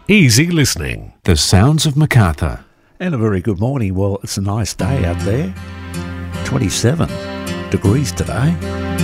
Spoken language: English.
Easy listening. The sounds of Macarthur. And a very good morning. Well, it's a nice day out there. 27 degrees today.